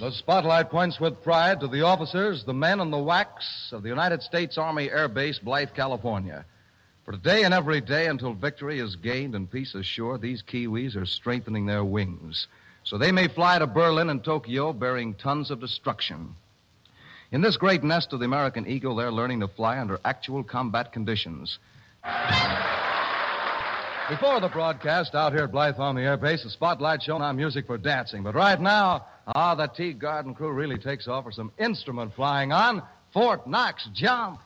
The spotlight points with pride to the officers, the men, and the WACs of the United States Army Air Base, Blythe, California. For today and every day until victory is gained and peace assured, these Kiwis are strengthening their wings so they may fly to Berlin and Tokyo bearing tons of destruction. In this great nest of the American Eagle, they're learning to fly under actual combat conditions. Before the broadcast, out here at Blythe on the Air Base, the spotlight shone on music for dancing. But right now, the Tea Garden crew really takes off for some instrument flying on Fort Knox Jump.